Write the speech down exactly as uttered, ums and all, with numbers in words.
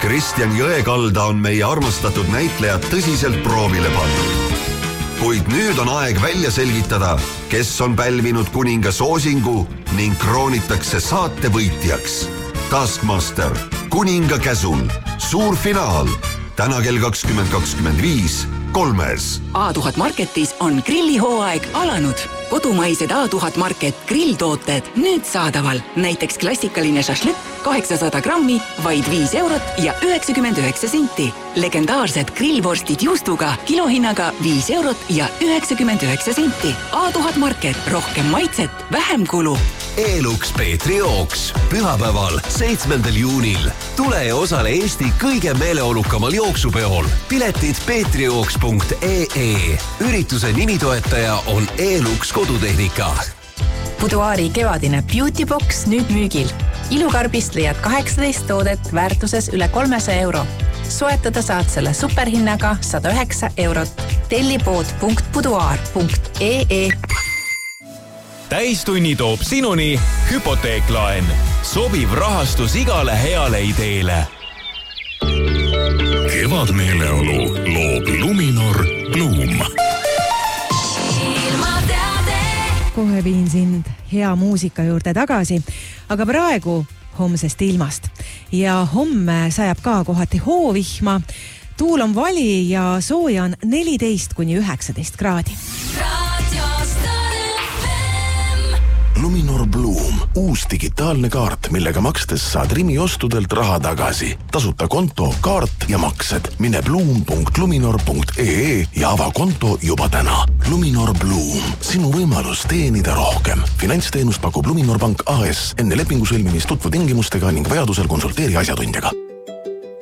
Kristjan Jõekalda on meie armastatud näitlejad tõsiselt proovile pandud. Kuid nüüd on aeg välja selgitada, kes on pälvinud kuninga soosingu ning kroonitakse saate võitjaks. Taskmaster, kuninga käsul, suur finaal, täna kell kakskümmend kakskümmend viis, kolmes. A tuhat Marketis on grillihooaeg alanud. Kodumaised A tuhat Market grilltooted nüüd saadaval. Näiteks klassikaline šašlõkk kaheksasada grammi, vaid viis eurot ja üheksakümmend üheksa senti. Legendaarsed grillvorstid juustuga kilohinnaga viis eurot ja üheksakümmend üheksa senti. A tuhat Market, rohkem maitset, vähem kulu. Elux Peetri jooks pühapäeval seitsmendal juunil. Tule ja osale Eesti kõige meeleolukamal jooksupeol. Piletid peetrijooks punkt ee ee. Ürituse nimitoetaja on Elux kodutehnika. Buduaari kevadine Beauty Box nüüd müügil. Ilukarbist leiad kaheksateist toodet väärtuses üle kolmesaja euro. Soetada saad selle superhinnaga sada üheksa eurot. Tellipood punkt buduaar punkt ee ee. Täistunni toob sinuni hüpoteeklaen. Sobiv rahastus igale heale ideele. Kevadmeeleolu loob Luminor Bloom. Kohe viin sind hea muusika juurde tagasi, aga praegu homsest ilmast. Ja homme sajab ka kohati hoovihma. Tuul on vali ja sooja on neliteist kuni üheksateist kraadi. Luminor Bloom, uus digitaalne kaart, millega makstes saad Rimi ostudelt raha tagasi. Tasuta konto, kaart ja maksed. Mine bloom punkt luminor punkt ee ee ja ava konto juba täna. Luminor Bloom, sinu võimalus teenida rohkem. Finantsteenust pakub Luminor Pank A S. Enne lepingu sõlmimist tutvu tingimustega ning vajadusel konsulteeri asjatundjaga.